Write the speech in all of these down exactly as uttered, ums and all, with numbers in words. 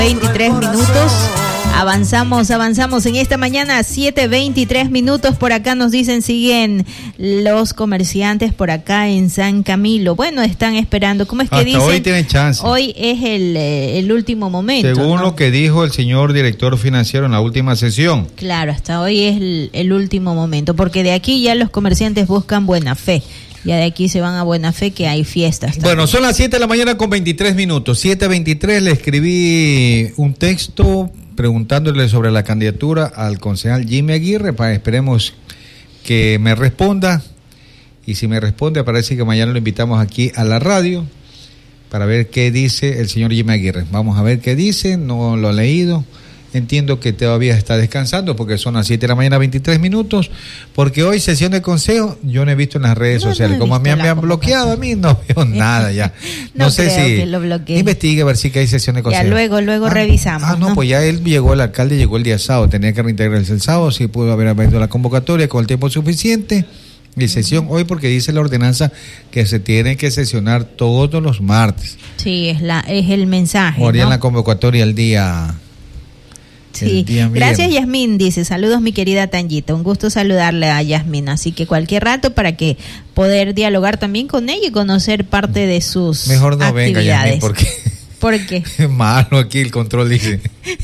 veintitrés minutos. Avanzamos, avanzamos en esta mañana, siete veintitrés minutos. Por acá nos dicen, siguen los comerciantes por acá en San Camilo. Bueno, están esperando. ¿Cómo es que Hasta dicen? hoy tienen chance. Hoy es el, el último momento. Según ¿no? lo que dijo el señor director financiero en la última sesión. Claro, hasta hoy es el, el último momento, porque de aquí ya los comerciantes buscan buena fe. Ya de aquí se van a buena fe, que hay fiestas también. Bueno, son las siete de la mañana con veintitrés minutos. siete veintitrés, le escribí un texto preguntándole sobre la candidatura al concejal Jimmy Aguirre. Para, esperemos que me responda. Y si me responde, parece que mañana lo invitamos aquí a la radio para ver qué dice el señor Jimmy Aguirre. Vamos a ver qué dice, no lo he leído. Entiendo que todavía está descansando porque son las siete de la mañana, veintitrés minutos, porque hoy sesión de consejo, yo no he visto en las redes no, sociales, no como me, me han bloqueado a mí, no veo nada ya. No, no sé si investigue a ver si que hay sesión de consejo. Ya luego, luego ah, revisamos. Ah, no, ¿no? Pues ya él llegó, el alcalde llegó el día sábado, tenía que reintegrarse el sábado, si pudo haber abierto la convocatoria con el tiempo suficiente. Y sesión uh-huh. hoy porque dice la ordenanza que se tiene que sesionar todos los martes. Sí, es la es el mensaje. Moría ¿no? en la convocatoria el día... Sí, gracias Yasmín, dice, saludos mi querida Tanyita, un gusto saludarle a Yasmín, así que cualquier rato para que poder dialogar también con ella y conocer parte de sus Mejor no actividades. Venga Yasmín, porque ¿por qué? Es malo aquí el control, dice.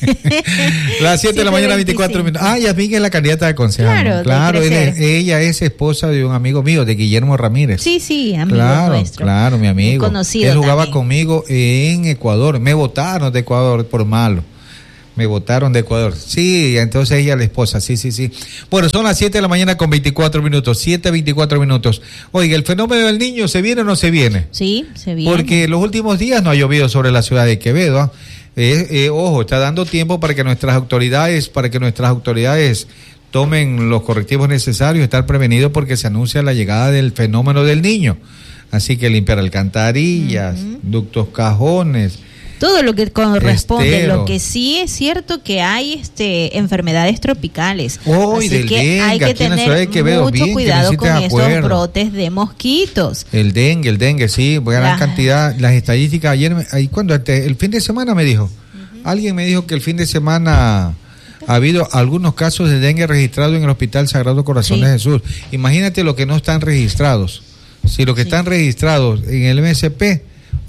Las siete de la mañana, veinticuatro minutos. Ah, Yasmín es la candidata de concejal. Claro, claro él es, ella es esposa de un amigo mío, de Guillermo Ramírez. Sí, sí, amigo claro, nuestro. Claro, mi amigo. Muy conocido él jugaba también. conmigo en Ecuador, me votaron de Ecuador por malo. Me votaron de Ecuador. Sí, entonces ella es la esposa, sí, sí, sí. Bueno, son las siete de la mañana con veinticuatro minutos, siete veinticuatro minutos. Oiga, ¿el fenómeno del Niño se viene o no se viene? Sí, se viene. Porque los últimos días no ha llovido sobre la ciudad de Quevedo. ¿eh? Eh, eh, ojo, está dando tiempo para que nuestras autoridades, para que nuestras autoridades tomen los correctivos necesarios, estar prevenidos porque se anuncia la llegada del fenómeno del Niño. Así que limpiar alcantarillas, uh-huh. ductos, cajones, todo lo que corresponde. Estero. Lo que sí es cierto que hay este enfermedades tropicales. Oh, así del que dengue, hay que tener Quevedo, mucho bien, cuidado con estos estos brotes de mosquitos. El dengue, el dengue, sí, gran la... cantidad. Las estadísticas ayer, ahí cuando el fin de semana me dijo, uh-huh. alguien me dijo que el fin de semana ha habido algunos casos de dengue registrados en el Hospital Sagrado Corazón sí. de Jesús. Imagínate lo que no están registrados. Si lo que sí. están registrados en el M S P,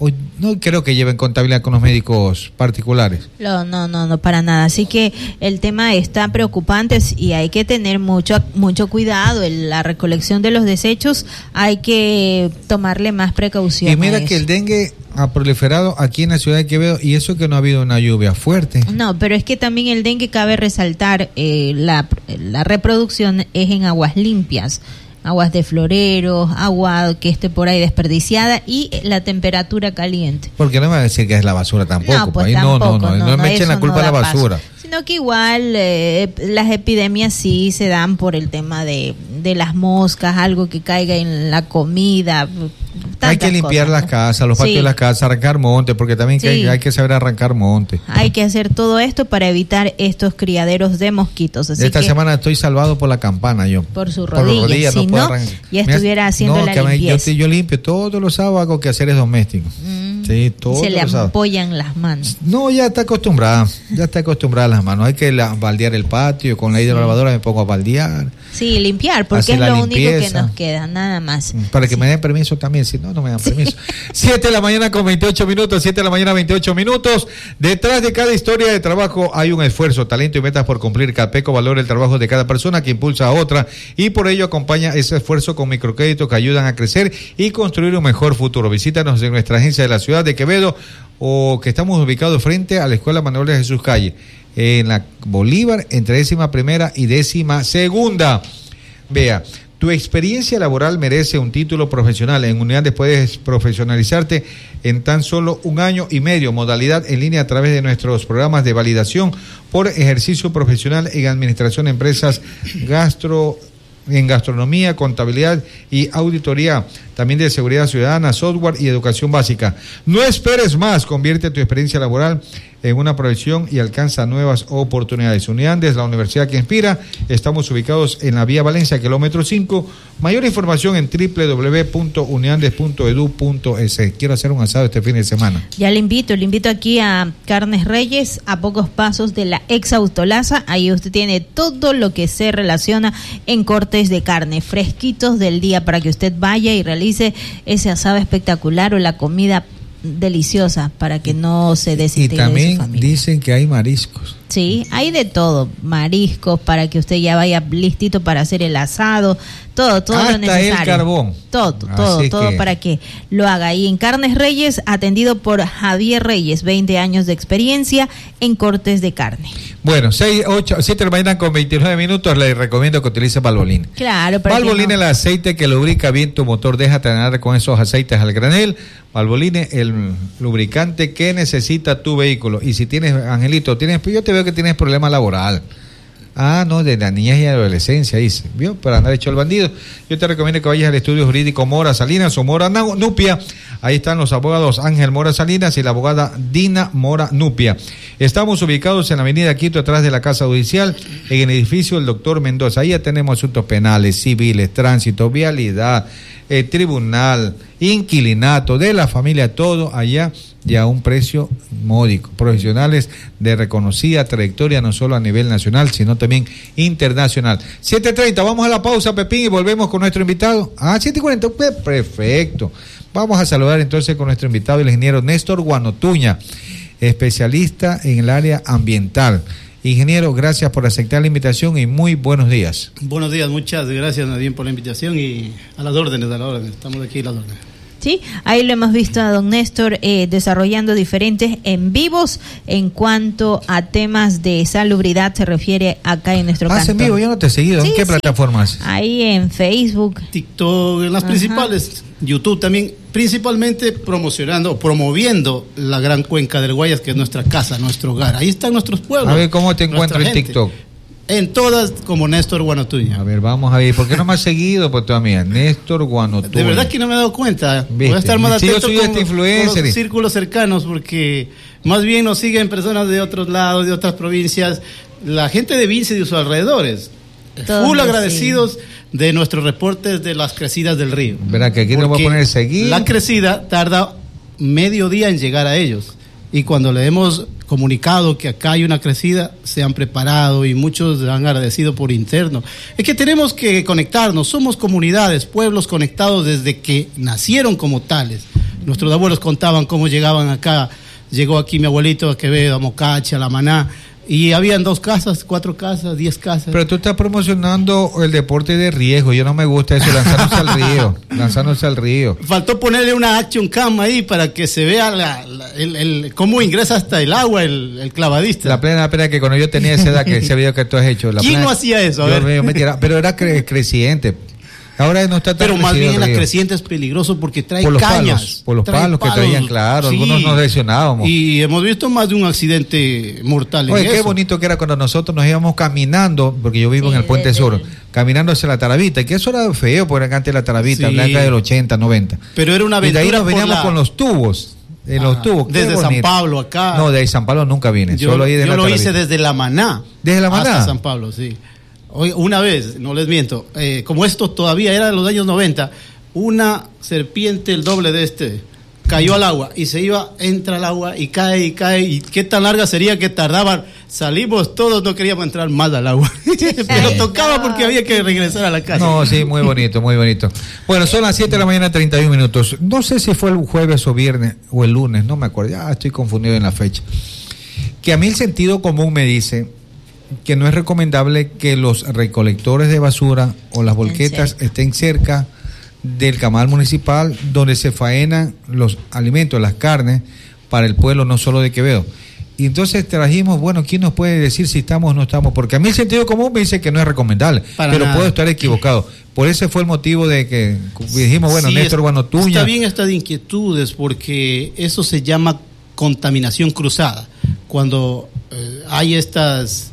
no creo que lleven contabilidad con los médicos particulares. No, no, no, no para nada. Así que el tema está preocupante y hay que tener mucho, mucho cuidado. En la recolección de los desechos hay que tomarle más precaución. Y mira que el dengue ha proliferado aquí en la ciudad de Quevedo y eso que no ha habido una lluvia fuerte. No, pero es que también el dengue cabe resaltar, eh, la, la reproducción es en aguas limpias. Aguas de floreros, agua que esté por ahí desperdiciada y la temperatura caliente. Porque no me va a decir que es la basura tampoco. No, pues ahí tampoco, no, no, no, no, no me echen la culpa no a la basura. Paso. Sino que igual eh, las epidemias sí se dan por el tema de, de las moscas, algo que caiga en la comida. Hay que limpiar cosas, las casas, los patios sí. de las casas, arrancar monte, porque también sí. hay, hay que saber arrancar monte. Hay que hacer todo esto para evitar estos criaderos de mosquitos. Así Esta que, semana estoy salvado por la campana yo. Por su rodilla, por rodillas, si no, no ya estuviera Mira, haciendo no, la que limpieza. Yo, yo limpio todos los sábados, hago quehaceres domésticos. Mm. Sí, todos se le los sábados. ampollan las manos. No, ya está acostumbrada, ya está acostumbrada las manos. Hay que la, baldear el patio, con la hidrolavadora me pongo a baldear. Sí, limpiar, porque es lo limpieza. único que nos queda, nada más. Para que sí. me den permiso también, si no, no me dan permiso. siete de la mañana con veintiocho minutos, siete de la mañana veintiocho minutos. Detrás de cada historia de trabajo hay un esfuerzo, talento y metas por cumplir. Capeco valora el trabajo de cada persona que impulsa a otra y por ello acompaña ese esfuerzo con microcréditos que ayudan a crecer y construir un mejor futuro. Visítanos en nuestra agencia de la ciudad de Quevedo o que estamos ubicados frente a la Escuela Manuel de Jesús Calle, en la Bolívar, entre décima primera y décima segunda. Vea, tu experiencia laboral merece un título profesional. En Unidades puedes profesionalizarte en tan solo un año y medio, modalidad en línea a través de nuestros programas de validación por ejercicio profesional en administración de empresas, gastro en gastronomía, contabilidad y auditoría, también de seguridad ciudadana, software y educación básica. No esperes más, convierte tu experiencia laboral en una proyección y alcanza nuevas oportunidades. Uniandes, la universidad que inspira. Estamos ubicados en la vía Valencia, kilómetro cinco. Mayor información en doble u doble u doble u punto uniandes punto edu punto es. Quiero hacer un asado este fin de semana. Ya le invito, le invito aquí a Carnes Reyes, a pocos pasos de la ex Autolaza. Ahí usted tiene todo lo que se relaciona en cortes de carne, fresquitos del día, para que usted vaya y realice ese asado espectacular o la comida deliciosa para que no se desintegre. Y también de su familia. Dicen que hay mariscos. Sí, hay de todo, mariscos para que usted ya vaya listito para hacer el asado, todo, todo hasta lo necesario. El carbón. Todo, todo, Así todo que... para que lo haga. Y en Carnes Reyes, atendido por Javier Reyes, veinte años de experiencia en cortes de carne. Bueno, seis, ocho, siete de la mañana con veintinueve minutos, le recomiendo que utilice Valvoline. Claro, para Valvoline, no... el aceite que lubrica bien tu motor, déjate ganar con esos aceites al granel. Valvoline, el lubricante que necesita tu vehículo. Y si tienes, Angelito, tienes, yo te veo que tienes problema laboral. Ah, no, de la niñez y adolescencia, dice, ¿vio? Para andar hecho el bandido. Yo te recomiendo que vayas al estudio jurídico Mora Salinas o Mora Nupia. Ahí están los abogados Ángel Mora Salinas y la abogada Dina Mora Nupia. Estamos ubicados en la avenida Quito, atrás de la Casa Judicial, en el edificio del doctor Mendoza. Ahí ya tenemos asuntos penales, civiles, tránsito, vialidad, eh, tribunal, inquilinato, de la familia, todo allá y a un precio módico. Profesionales de reconocida trayectoria, no solo a nivel nacional, sino también internacional. siete treinta, vamos a la pausa, Pepín, y volvemos con nuestro invitado. Ah, siete cuarenta, perfecto. Vamos a saludar entonces con nuestro invitado, el ingeniero Néstor Guanotuña, especialista en el área ambiental. Ingeniero, gracias por aceptar la invitación y muy buenos días. Buenos días, muchas gracias, Nadine, por la invitación y a las órdenes, a las órdenes. Estamos aquí a las órdenes. Sí, ahí lo hemos visto a don Néstor eh, desarrollando diferentes en vivos en cuanto a temas de salubridad se refiere acá en nuestro cantón. ¿Ah, en vivo? Yo no te he seguido. Sí, ¿En qué sí. plataformas? Ahí en Facebook, TikTok, en las Ajá. principales, YouTube también, principalmente promocionando, promoviendo la gran cuenca del Guayas, que es nuestra casa, nuestro hogar. Ahí están nuestros pueblos. A ver, ¿cómo te encuentro en TikTok? En todas como Néstor Guanotuña. A ver, vamos a ver, ¿por qué no me has seguido, pues todavía? Néstor Guanotuña. De verdad que no me he dado cuenta. ¿Viste? Voy a estar más atento sí, con, este con los círculos cercanos, porque más bien nos siguen personas de otros lados, de otras provincias, la gente de Vince y de sus alrededores. Todos full agradecidos sí. de nuestros reportes de las crecidas del río. Verá que aquí nos voy a poner seguir. La crecida tarda medio día en llegar a ellos. Y cuando le hemos comunicado que acá hay una crecida, se han preparado y muchos han agradecido por interno. Es que tenemos que conectarnos, somos comunidades, pueblos conectados desde que nacieron como tales. Nuestros abuelos contaban cómo llegaban acá, llegó aquí mi abuelito a Quevedo, a Mocache, a La Maná, y habían dos casas, cuatro casas, diez casas. Pero tú estás promocionando el deporte de riesgo. Yo no me gusta eso, lanzándose al río. Lanzándose al río. Faltó ponerle una action cam ahí para que se vea la, la, el, el, cómo ingresa hasta el agua el, el clavadista. La plena pena que cuando yo tenía esa edad, que ese video que tú has hecho. La ¿Quién plena, no hacía eso? A yo, ver. Yo me tiraba, pero era cre, creciente. Ahora no está tan Pero más bien en la creciente es peligroso porque trae por los cañas. Palos, por los trae palos, palos que traían, claro. Sí. Algunos nos lesionábamos. Y hemos visto más de un accidente mortal. Oye, en qué eso. bonito que era cuando nosotros nos íbamos caminando, porque yo vivo sí, en el Puente Sur, el... caminando hacia la Taravita, que eso era feo, porque era antes de la Taravita, sí. blanca del ochenta, noventa. Pero era una aventura. Y de ahí nos veníamos la... con los tubos. En los tubos. Desde San Pablo acá. No, de San Pablo nunca vine. Yo, solo ahí de yo la lo Taravita. hice desde La Maná. ¿Desde La Maná? Hasta San Pablo, sí. Hoy, una vez, no les miento, eh, como esto todavía era de los años noventa, una serpiente el doble de este cayó al agua y se iba, entra al agua y cae y cae, y qué tan larga sería que tardaban, salimos todos, no queríamos entrar más al agua, pero tocaba porque había que regresar a la casa. No, sí, muy bonito, muy bonito. Bueno, son las siete de la mañana, treinta y un minutos, no sé si fue el jueves o viernes o el lunes, no me acuerdo, ya estoy confundido en la fecha, que a mí el sentido común me dice que no es recomendable que los recolectores de basura o las volquetas estén cerca del camal municipal donde se faenan los alimentos, las carnes para el pueblo no solo de Quevedo. Y entonces trajimos, bueno, ¿quién nos puede decir si estamos o no estamos? Porque a mí el sentido común me dice que no es recomendable, para pero nada. Puedo estar equivocado. Por ese fue el motivo de que dijimos, bueno, sí, Néstor Guanotuña. Está bien esta de inquietudes porque eso se llama contaminación cruzada. Cuando eh, hay estas...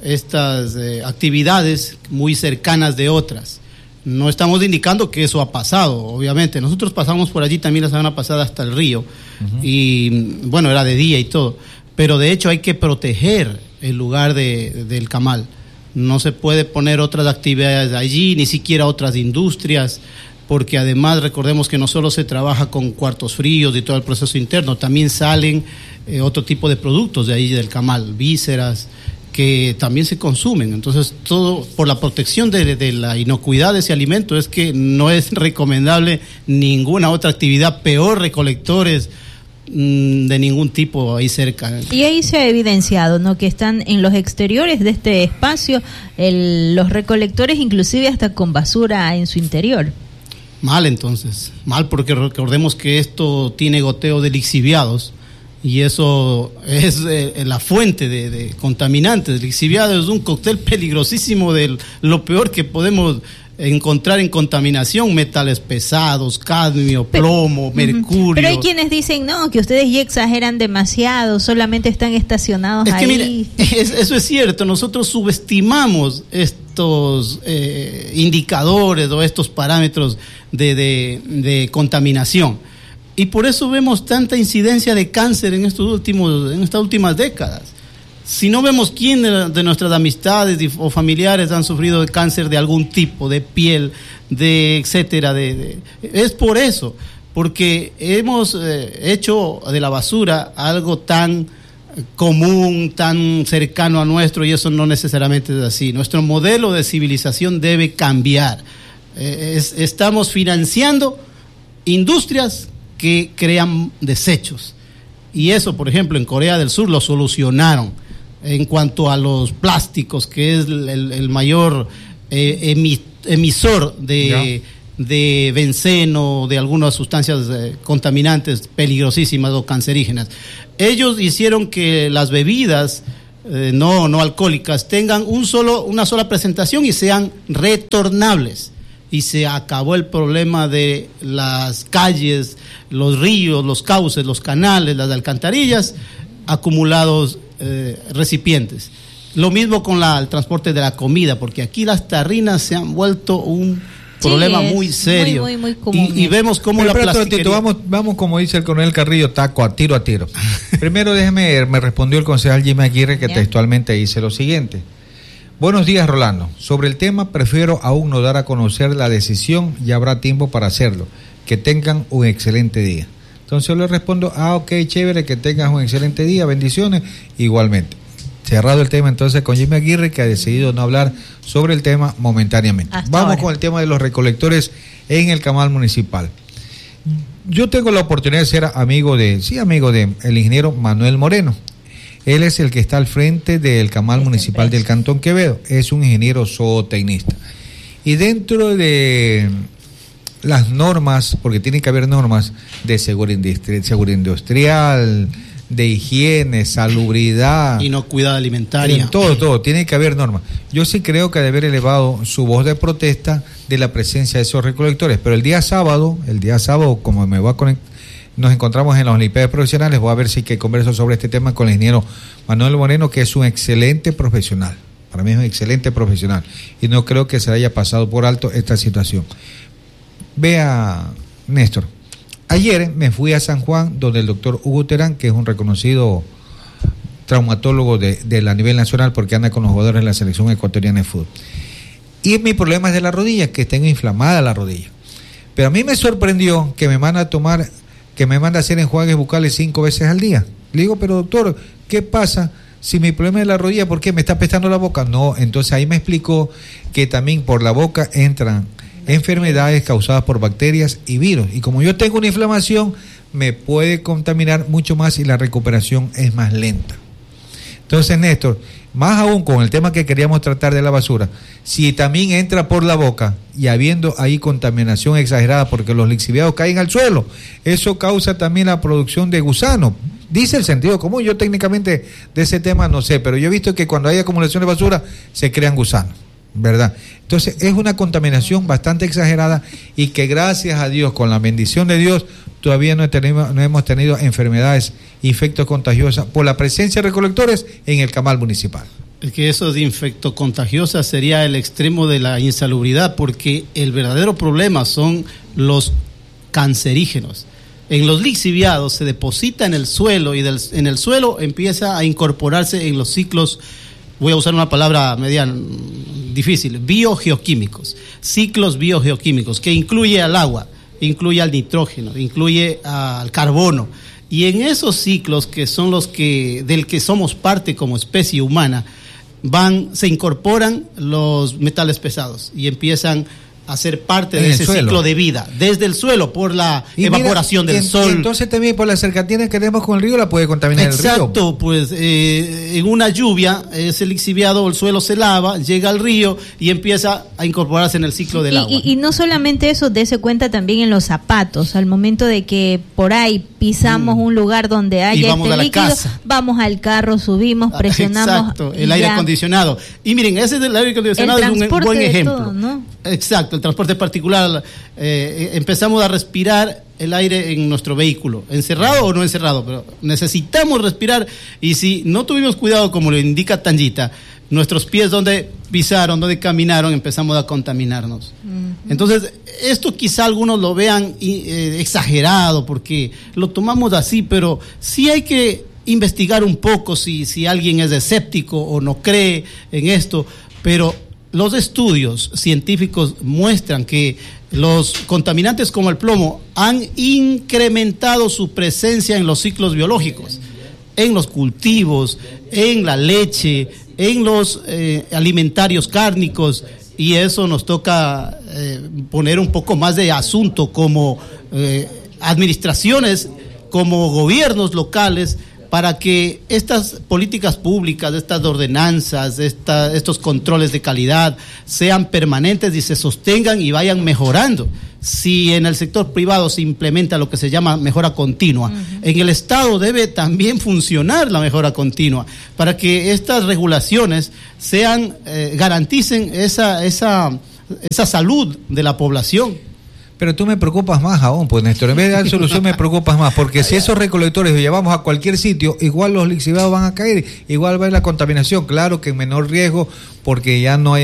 estas eh, actividades muy cercanas de otras. No estamos indicando que eso ha pasado, obviamente. Nosotros pasamos por allí también la semana pasada hasta el río, uh-huh. y bueno, era de día y todo. pero de hecho hay que proteger el lugar de, del Camal. No se puede poner otras actividades allí, ni siquiera otras industrias, porque además recordemos que no solo se trabaja con cuartos fríos y todo el proceso interno, también salen eh, otro tipo de productos de ahí del Camal, vísceras, que también se consumen. Entonces, todo por la protección de, de la inocuidad de ese alimento es que no es recomendable ninguna otra actividad, peor recolectores de ningún tipo ahí cerca. Y ahí se ha evidenciado, ¿no?, que están en los exteriores de este espacio el, los recolectores inclusive hasta con basura en su interior. Mal entonces, mal, porque recordemos que esto tiene goteo de lixiviados y eso es eh, la fuente de, de contaminantes. El lixiviado es un cóctel peligrosísimo de lo peor que podemos encontrar en contaminación, metales pesados, cadmio, plomo, pero, mercurio. Pero hay quienes dicen, no, que ustedes ya exageran demasiado, solamente están estacionados es ahí. Que, mire, es, eso es cierto, nosotros subestimamos estos eh, indicadores o estos parámetros de, de, de contaminación. Y por eso vemos tanta incidencia de cáncer en estos últimos, en estas últimas décadas. Si no vemos quién de, de nuestras amistades o familiares han sufrido de cáncer de algún tipo, de piel, de etcétera, de, de, es por eso, porque hemos eh, hecho de la basura algo tan común, tan cercano a nuestro, y eso no necesariamente es así. Nuestro modelo de civilización debe cambiar. Eh, es, estamos financiando industrias que crean desechos, y eso, por ejemplo, en Corea del Sur lo solucionaron. En cuanto a los plásticos, que es el, el, el mayor eh, emi, emisor de, de benceno, de algunas sustancias eh, contaminantes peligrosísimas o cancerígenas. Ellos hicieron que las bebidas eh, no, no alcohólicas tengan un solo, una sola presentación y sean retornables. Y se acabó el problema de las calles, los ríos, los cauces, los canales, las alcantarillas acumulados Eh, recipientes. Lo mismo con la, el transporte de la comida, porque aquí las tarrinas se han vuelto un sí, problema muy serio. Muy, muy, muy común. Y, y vemos cómo pero, la pero, plastiquería... Tito, vamos, vamos, como dice el coronel Carrillo, taco a tiro a tiro. Primero déjeme, me respondió el concejal Jimmy Aguirre, que ¿Ya? textualmente dice lo siguiente. Buenos días, Rolando. Sobre el tema, prefiero aún no dar a conocer la decisión y habrá tiempo para hacerlo. Que tengan un excelente día. Entonces yo le respondo, ah, ok, chévere, que tengas un excelente día, bendiciones, igualmente. Cerrado el tema entonces con Jimmy Aguirre, que ha decidido no hablar sobre el tema momentáneamente. Hasta Vamos ahora. Con el tema de los recolectores en el Camal municipal. Yo tengo la oportunidad de ser amigo de, sí, amigo de el ingeniero Manuel Moreno. Él es el que está al frente del Camal es municipal del Cantón Quevedo. Es un ingeniero zootecnista. Y dentro de las normas, porque tiene que haber normas de seguridad industrial, seguridad industrial, de higiene, salubridad, inocuidad alimentaria, todo, todo, tiene que haber normas. Yo sí creo que debe haber elevado su voz de protesta de la presencia de esos recolectores, pero el día sábado, el día sábado, como me voy a conectar, nos encontramos en las Olimpiadas Profesionales, voy a ver si que converso sobre este tema con el ingeniero Manuel Moreno, que es un excelente profesional, para mí es un excelente profesional, y no creo que se haya pasado por alto esta situación. Vea, Néstor, ayer me fui a San Juan, donde el doctor Hugo Terán, que es un reconocido traumatólogo de, de la nivel nacional, porque anda con los jugadores de la selección ecuatoriana de fútbol. Y mi problema es de la rodilla, que tengo inflamada la rodilla. Pero a mí me sorprendió que me manda a tomar, que me manda a hacer enjuagues bucales cinco veces al día. Le digo, pero doctor, ¿qué pasa si mi problema es la rodilla? ¿Por qué me está apestando la boca? No, entonces ahí me explicó que también por la boca entran enfermedades causadas por bacterias y virus, y como yo tengo una inflamación me puede contaminar mucho más y la recuperación es más lenta. Entonces, Néstor, más aún con el tema que queríamos tratar de la basura, si también entra por la boca y habiendo ahí contaminación exagerada porque los lixiviados caen al suelo, eso causa también la producción de gusanos. Dice el sentido común, yo técnicamente de ese tema no sé, pero yo he visto que cuando hay acumulación de basura se crean gusanos, ¿verdad? Entonces es una contaminación bastante exagerada y que gracias a Dios, con la bendición de Dios, todavía no, tenemos, no hemos tenido enfermedades, infectocontagiosas por la presencia de recolectores en el Camal municipal. Es que eso de infectocontagiosas sería el extremo de la insalubridad, porque el verdadero problema son los cancerígenos. en los lixiviados se deposita en el suelo y del, en el suelo empieza a incorporarse en los ciclos, voy a usar una palabra media difícil, biogeoquímicos, ciclos biogeoquímicos, que incluye al agua, incluye al nitrógeno, incluye al carbono. Y en esos ciclos, que son los que del que somos parte como especie humana, van, se incorporan los metales pesados y empiezan a ser parte de ese ciclo de vida, desde el suelo, por la y evaporación mira, del en, sol. Entonces también por la cercanía que tenemos con el río la puede contaminar. Exacto, el río. Exacto, pues eh, en una lluvia ese lixiviado, el suelo se lava, llega al río y empieza a incorporarse en el ciclo del y, agua. Y, y no solamente eso, dése cuenta también en los zapatos, al momento de que por ahí pisamos mm. un lugar donde haya este líquido, casa. Vamos al carro, subimos, presionamos. Exacto, el aire acondicionado. Y miren, ese del aire acondicionado es un buen ejemplo. Todo, ¿no? Exacto, el transporte particular. Eh, empezamos a respirar el aire en nuestro vehículo, encerrado o no encerrado, pero necesitamos respirar, y si no tuvimos cuidado, como lo indica Tangita, nuestros pies donde pisaron, donde caminaron, empezamos a contaminarnos. Uh-huh. Entonces, esto quizá algunos lo vean eh, exagerado, porque lo tomamos así, pero sí hay que investigar un poco si, si alguien es escéptico o no cree en esto, pero los estudios científicos muestran que los contaminantes como el plomo han incrementado su presencia en los ciclos biológicos, en los cultivos, en la leche, en los eh, alimentarios cárnicos, y eso nos toca eh, poner un poco más de asunto como eh, administraciones, como gobiernos locales, para que estas políticas públicas, estas ordenanzas, esta, estos controles de calidad sean permanentes y se sostengan y vayan mejorando. Si en el sector privado se implementa lo que se llama mejora continua, uh-huh. en el Estado debe también funcionar la mejora continua, para que estas regulaciones sean, eh, garanticen esa, esa, esa salud de la población. Pero tú me preocupas más aún, pues Néstor, en vez de dar solución me preocupas más, porque si esos recolectores los llevamos a cualquier sitio, igual los lixiviados van a caer, igual va a haber la contaminación, claro que en menor riesgo, porque ya no hay